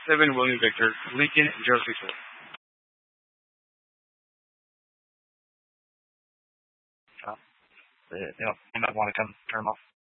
7 William Victor, Lincoln 064. You might want to come turn them off.